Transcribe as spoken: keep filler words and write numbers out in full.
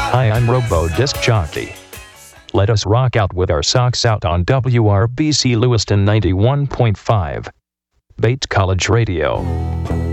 Hi, I'm Robo Disc Jockey. Let us rock out with our socks out on W R B C Lewiston ninety-one point five. Bates College Radio.